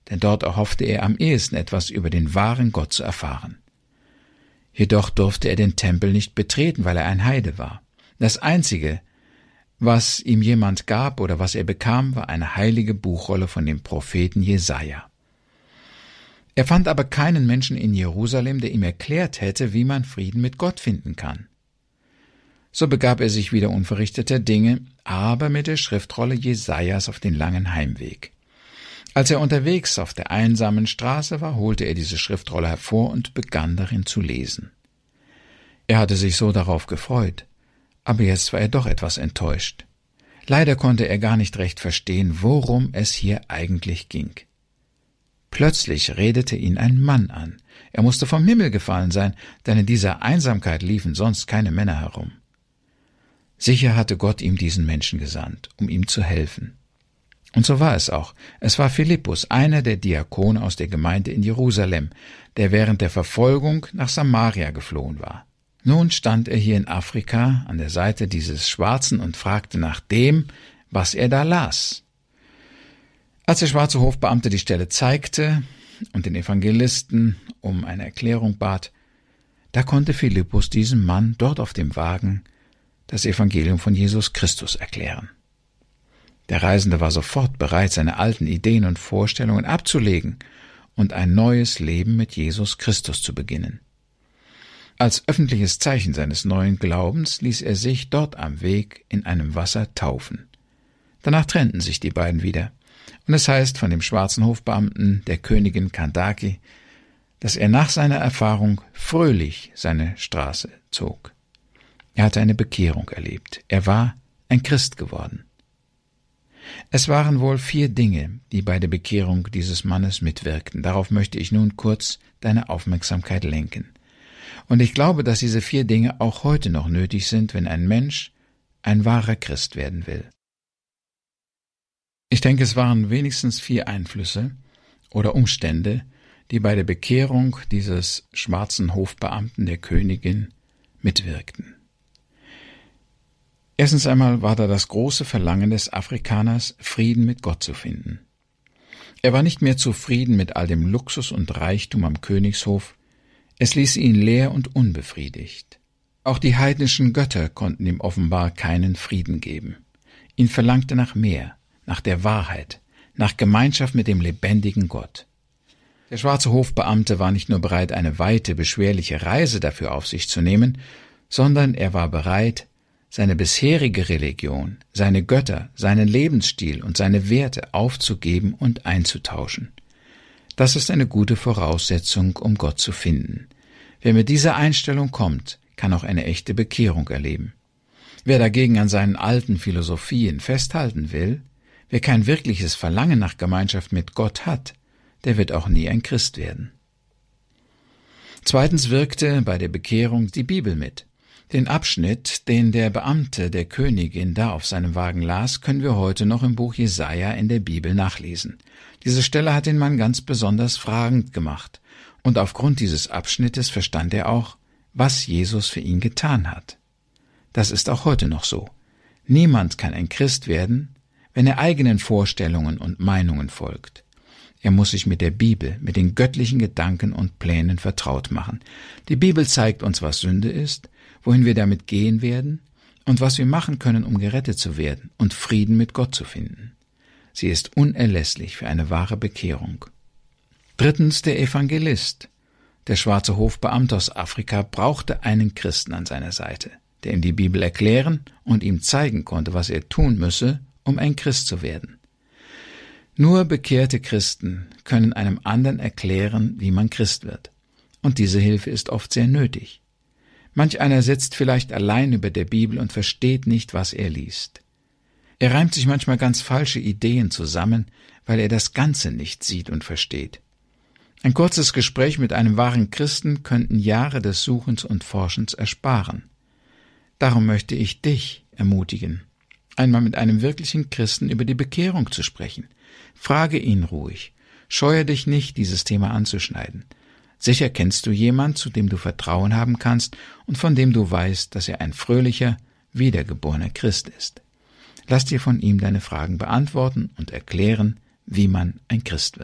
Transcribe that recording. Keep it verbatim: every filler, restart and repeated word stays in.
denn dort erhoffte er am ehesten etwas über den wahren Gott zu erfahren. Jedoch durfte er den Tempel nicht betreten, weil er ein Heide war. Das Einzige, was ihm jemand gab oder was er bekam, war eine heilige Buchrolle von dem Propheten Jesaja. Er fand aber keinen Menschen in Jerusalem, der ihm erklärt hätte, wie man Frieden mit Gott finden kann. So begab er sich wieder unverrichteter Dinge, aber mit der Schriftrolle Jesajas auf den langen Heimweg. Als er unterwegs auf der einsamen Straße war, holte er diese Schriftrolle hervor und begann darin zu lesen. Er hatte sich so darauf gefreut, aber jetzt war er doch etwas enttäuscht. Leider konnte er gar nicht recht verstehen, worum es hier eigentlich ging. Plötzlich redete ihn ein Mann an. Er musste vom Himmel gefallen sein, denn in dieser Einsamkeit liefen sonst keine Männer herum. Sicher hatte Gott ihm diesen Menschen gesandt, um ihm zu helfen. Und so war es auch. Es war Philippus, einer der Diakone aus der Gemeinde in Jerusalem, der während der Verfolgung nach Samaria geflohen war. Nun stand er hier in Afrika an der Seite dieses Schwarzen und fragte nach dem, was er da las. Als der schwarze Hofbeamte die Stelle zeigte und den Evangelisten um eine Erklärung bat, da konnte Philippus diesem Mann dort auf dem Wagen das Evangelium von Jesus Christus erklären. Der Reisende war sofort bereit, seine alten Ideen und Vorstellungen abzulegen und ein neues Leben mit Jesus Christus zu beginnen. Als öffentliches Zeichen seines neuen Glaubens ließ er sich dort am Weg in einem Wasser taufen. Danach trennten sich die beiden wieder, und es heißt von dem schwarzen Hofbeamten der Königin Kandake, dass er nach seiner Erfahrung fröhlich seine Straße zog. Er hatte eine Bekehrung erlebt. Er war ein Christ geworden. Es waren wohl vier Dinge, die bei der Bekehrung dieses Mannes mitwirkten. Darauf möchte ich nun kurz deine Aufmerksamkeit lenken. Und ich glaube, dass diese vier Dinge auch heute noch nötig sind, wenn ein Mensch ein wahrer Christ werden will. Ich denke, es waren wenigstens vier Einflüsse oder Umstände, die bei der Bekehrung dieses schwarzen Hofbeamten der Königin mitwirkten. Erstens einmal war da das große Verlangen des Afrikaners, Frieden mit Gott zu finden. Er war nicht mehr zufrieden mit all dem Luxus und Reichtum am Königshof, es ließ ihn leer und unbefriedigt. Auch die heidnischen Götter konnten ihm offenbar keinen Frieden geben. Ihn verlangte nach mehr, nach der Wahrheit, nach Gemeinschaft mit dem lebendigen Gott. Der schwarze Hofbeamte war nicht nur bereit, eine weite, beschwerliche Reise dafür auf sich zu nehmen, sondern er war bereit, seine bisherige Religion, seine Götter, seinen Lebensstil und seine Werte aufzugeben und einzutauschen. Das ist eine gute Voraussetzung, um Gott zu finden. Wer mit dieser Einstellung kommt, kann auch eine echte Bekehrung erleben. Wer dagegen an seinen alten Philosophien festhalten will, wer kein wirkliches Verlangen nach Gemeinschaft mit Gott hat, der wird auch nie ein Christ werden. Zweitens wirkte bei der Bekehrung die Bibel mit. Den Abschnitt, den der Beamte der Königin da auf seinem Wagen las, können wir heute noch im Buch Jesaja in der Bibel nachlesen. Diese Stelle hat den Mann ganz besonders fragend gemacht, und aufgrund dieses Abschnittes verstand er auch, was Jesus für ihn getan hat. Das ist auch heute noch so. Niemand kann ein Christ werden, wenn er eigenen Vorstellungen und Meinungen folgt. Er muss sich mit der Bibel, mit den göttlichen Gedanken und Plänen vertraut machen. Die Bibel zeigt uns, was Sünde ist, wohin wir damit gehen werden und was wir machen können, um gerettet zu werden und Frieden mit Gott zu finden. Sie ist unerlässlich für eine wahre Bekehrung. Drittens der Evangelist. Der schwarze Hofbeamte aus Afrika brauchte einen Christen an seiner Seite, der ihm die Bibel erklären und ihm zeigen konnte, was er tun müsse, um ein Christ zu werden. Nur bekehrte Christen können einem anderen erklären, wie man Christ wird. Und diese Hilfe ist oft sehr nötig. Manch einer sitzt vielleicht allein über der Bibel und versteht nicht, was er liest. Er reimt sich manchmal ganz falsche Ideen zusammen, weil er das Ganze nicht sieht und versteht. Ein kurzes Gespräch mit einem wahren Christen könnten Jahre des Suchens und Forschens ersparen. Darum möchte ich dich ermutigen, einmal mit einem wirklichen Christen über die Bekehrung zu sprechen. Frage ihn ruhig. Scheue dich nicht, dieses Thema anzuschneiden. Sicher kennst du jemand, zu dem du Vertrauen haben kannst und von dem du weißt, dass er ein fröhlicher, wiedergeborener Christ ist. Lass dir von ihm deine Fragen beantworten und erklären, wie man ein Christ wird.